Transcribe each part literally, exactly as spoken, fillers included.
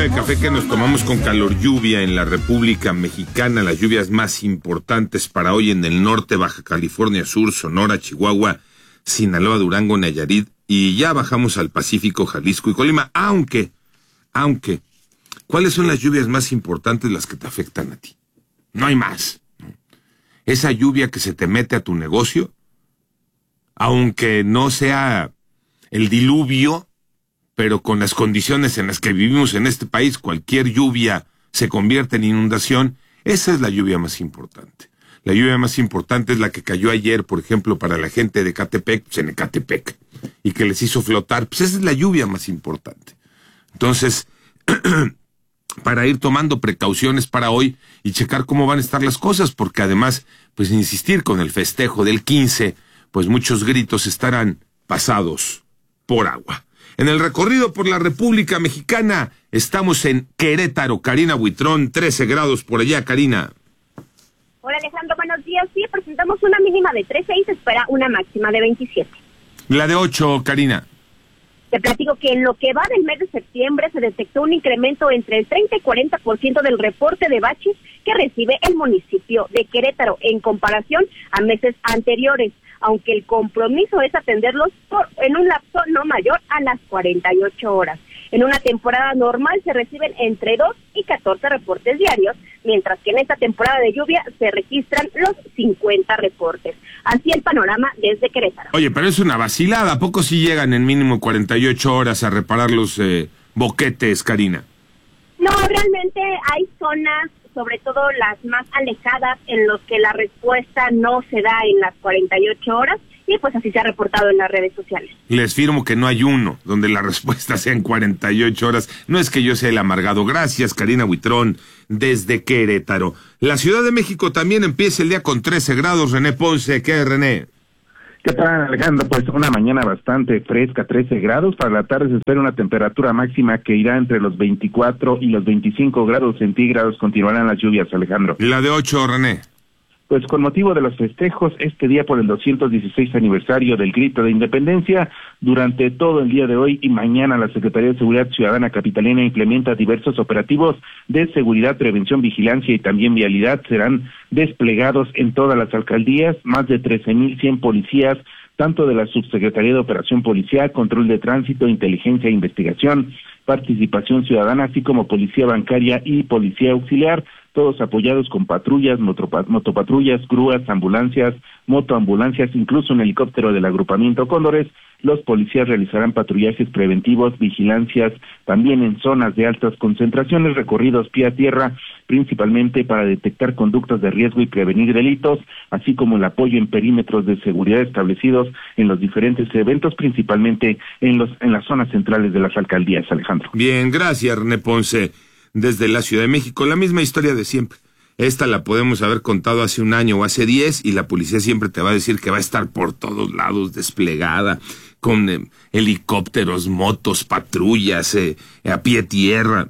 de café que nos tomamos con calor. Lluvia en la República Mexicana, las lluvias más importantes para hoy en el norte, Baja California Sur, Sonora, Chihuahua, Sinaloa, Durango, Nayarit, y ya bajamos al Pacífico, Jalisco y Colima, aunque, aunque, ¿cuáles son las lluvias más importantes, las que te afectan a ti? No hay más. Esa lluvia que se te mete a tu negocio, aunque no sea el diluvio, pero con las condiciones en las que vivimos en este país, cualquier lluvia se convierte en inundación. Esa es la lluvia más importante. La lluvia más importante es la que cayó ayer, por ejemplo, para la gente de Ecatepec, pues en Ecatepec, y que les hizo flotar. Pues esa es la lluvia más importante. Entonces, para ir tomando precauciones para hoy y checar cómo van a estar las cosas, porque además, pues insistir con el festejo del quince, pues muchos gritos estarán pasados por agua. En el recorrido por la República Mexicana, estamos en Querétaro. Karina Buitrón, trece grados por allá, Karina. Hola Alejandro, buenos días. Sí, presentamos una mínima de trece y se espera una máxima de veintisiete. La de ocho, Karina. Te platico que en lo que va del mes de septiembre se detectó un incremento entre el treinta y cuarenta por ciento del reporte de baches que recibe el municipio de Querétaro en comparación a meses anteriores, aunque el compromiso es atenderlos por, en un lapso no mayor a las cuarenta y ocho horas. En una temporada normal se reciben entre dos y catorce reportes diarios, mientras que en esta temporada de lluvia se registran los cincuenta reportes. Así el panorama desde Querétaro. Oye, pero es una vacilada. ¿A poco sí llegan en mínimo cuarenta y ocho horas a reparar los eh, boquetes, Karina? No, realmente hay zonas, sobre todo las más alejadas, en los que la respuesta no se da en las cuarenta y ocho horas, y pues así se ha reportado en las redes sociales. Les firmo que no hay uno donde la respuesta sea en cuarenta y ocho horas. No es que yo sea el amargado. Gracias, Karina Buitrón, desde Querétaro. La Ciudad de México también empieza el día con trece grados. René Ponce, ¿qué, René? ¿Qué tal, Alejandro? Pues una mañana bastante fresca, trece grados. Para la tarde se espera una temperatura máxima que irá entre los veinticuatro y los veinticinco grados centígrados. Continuarán las lluvias, Alejandro. La de ocho, René. Pues con motivo de los festejos, este día por el doscientos dieciséis aniversario del Grito de Independencia, durante todo el día de hoy y mañana la Secretaría de Seguridad Ciudadana Capitalina implementa diversos operativos de seguridad, prevención, vigilancia y también vialidad. Serán desplegados en todas las alcaldías, más de trece mil cien policías, tanto de la Subsecretaría de Operación Policial, Control de Tránsito, Inteligencia e Investigación, Participación Ciudadana, así como Policía Bancaria y Policía Auxiliar, todos apoyados con patrullas, motopatrullas, grúas, ambulancias, motoambulancias, incluso un helicóptero del agrupamiento Cóndores. Los policías realizarán patrullajes preventivos, vigilancias, también en zonas de altas concentraciones, recorridos pie a tierra, principalmente para detectar conductas de riesgo y prevenir delitos, así como el apoyo en perímetros de seguridad establecidos en los diferentes eventos, principalmente en los en las zonas centrales de las alcaldías, Alejandro. Bien, gracias, René Ponce. Desde la Ciudad de México, la misma historia de siempre. Esta la podemos haber contado hace un año o hace diez, y la policía siempre te va a decir que va a estar por todos lados desplegada, con eh, helicópteros, motos, patrullas, eh, a pie tierra.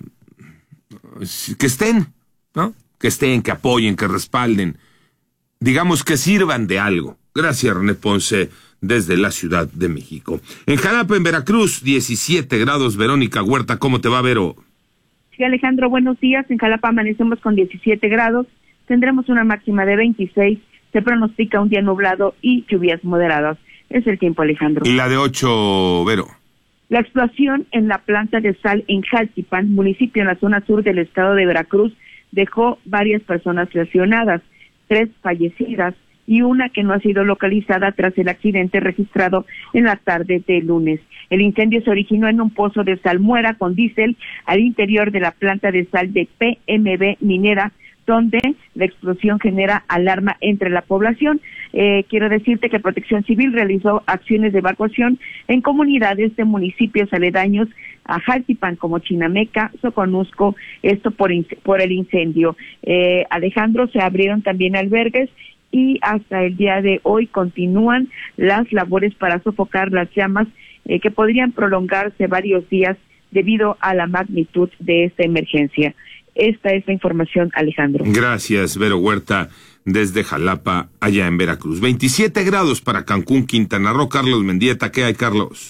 Que estén, ¿no? Que estén, que apoyen, que respalden. Digamos que sirvan de algo. Gracias, René Ponce, desde la Ciudad de México. En Jalapa, en Veracruz, diecisiete grados. Verónica Huerta, ¿cómo te va, Vero? Sí, Alejandro, buenos días. En Jalapa amanecemos con diecisiete grados, tendremos una máxima de veintiséis, se pronostica un día nublado y lluvias moderadas. Es el tiempo, Alejandro. Y la de ocho, Vero. La explosión en la planta de sal en Jaltipan, municipio en la zona sur del estado de Veracruz, dejó varias personas lesionadas, tres fallecidas y una que no ha sido localizada tras el accidente registrado en la tarde de lunes. El incendio se originó en un pozo de salmuera con diésel al interior de la planta de sal de P M B Minera, donde la explosión genera alarma entre la población. Eh, quiero decirte que Protección Civil realizó acciones de evacuación en comunidades de municipios aledaños a Jaltipan, como Chinameca, Soconusco, esto por, por el incendio. Eh, Alejandro, se abrieron también albergues y hasta el día de hoy continúan las labores para sofocar las llamas eh, que podrían prolongarse varios días debido a la magnitud de esta emergencia. Esta es la información, Alejandro. Gracias, Vero Huerta, desde Jalapa, allá en Veracruz. veintisiete grados para Cancún, Quintana Roo. Carlos Mendieta, ¿qué hay, Carlos?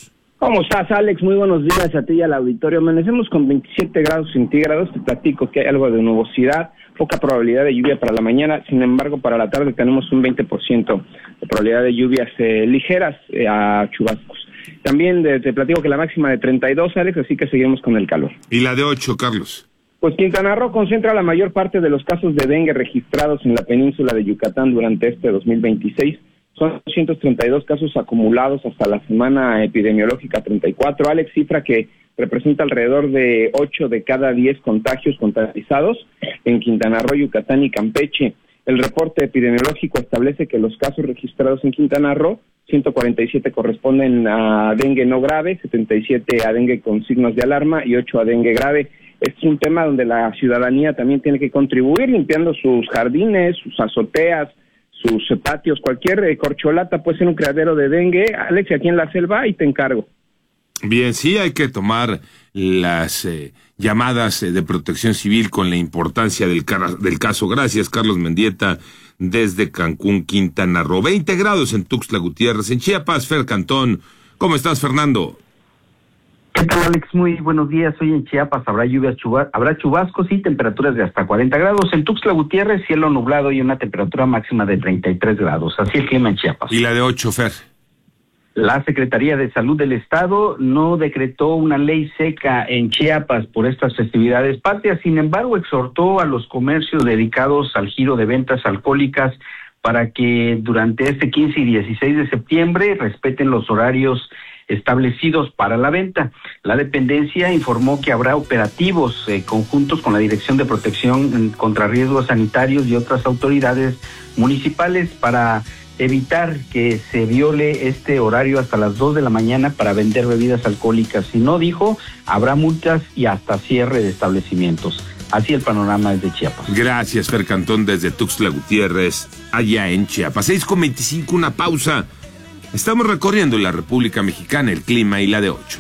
¿Cómo estás, Alex? Muy buenos días a ti y al auditorio. Amanecemos con veintisiete grados centígrados. Te platico que hay algo de nubosidad, poca probabilidad de lluvia para la mañana. Sin embargo, para la tarde tenemos un veinte por ciento de probabilidad de lluvias eh, ligeras eh, a chubascos. También de, te platico que la máxima de treinta y dos, Alex, así que seguimos con el calor. ¿Y la de ocho, Carlos? Pues Quintana Roo concentra la mayor parte de los casos de dengue registrados en la península de Yucatán durante este dos mil veintiséis. Son doscientos treinta y dos casos acumulados hasta la semana epidemiológica treinta y cuatro, Alex, cifra que representa alrededor de ocho de cada diez contagios contabilizados en Quintana Roo, Yucatán y Campeche. El reporte epidemiológico establece que los casos registrados en Quintana Roo, ciento cuarenta y siete corresponden a dengue no grave, setenta y siete a dengue con signos de alarma y ocho a dengue grave. Este es un tema donde la ciudadanía también tiene que contribuir limpiando sus jardines, sus azoteas, sus patios, cualquier eh, corcholata puede ser un criadero de dengue. Alex, aquí en la selva, ahí te encargo. Bien, sí hay que tomar las eh, llamadas eh, de protección civil con la importancia del, car- del caso. Gracias, Carlos Mendieta, desde Cancún, Quintana Roo. veinte grados en Tuxtla Gutiérrez. En Chiapas, Fer Cantón. ¿Cómo estás, Fernando? ¿Qué tal, Alex? Muy buenos días. Hoy en Chiapas habrá lluvias, chuba- habrá chubascos y temperaturas de hasta cuarenta grados. En Tuxtla Gutiérrez, cielo nublado y una temperatura máxima de treinta y tres grados. Así el clima en Chiapas. ¿Y la de ocho, Fer? La Secretaría de Salud del Estado no decretó una ley seca en Chiapas por estas festividades patrias. Sin embargo, exhortó a los comercios dedicados al giro de ventas alcohólicas para que durante este quince y dieciséis de septiembre respeten los horarios establecidos para la venta. La dependencia informó que habrá operativos eh, conjuntos con la Dirección de Protección contra Riesgos Sanitarios y otras autoridades municipales para evitar que se viole este horario hasta las dos de la mañana para vender bebidas alcohólicas. Si no, dijo, habrá multas y hasta cierre de establecimientos. Así el panorama desde Chiapas. Gracias, Fer Cantón, desde Tuxtla Gutiérrez, allá en Chiapas. seis con veinticinco, una pausa. Estamos recorriendo la República Mexicana, el clima y la de ocho.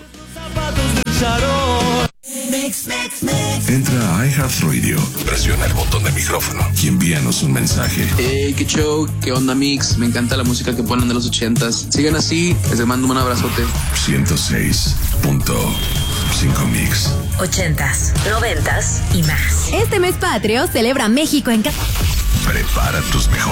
Entra a iHeartRadio, presiona el botón de micrófono y envíanos un mensaje. Hey, qué show, qué onda, Mix. Me encanta la música que ponen de los ochentas. Sigan así, les mando un abrazote. ciento seis punto cinco Mix. Ochentas, noventas y más. Este mes patrio celebra México en casa. Prepara tus mejores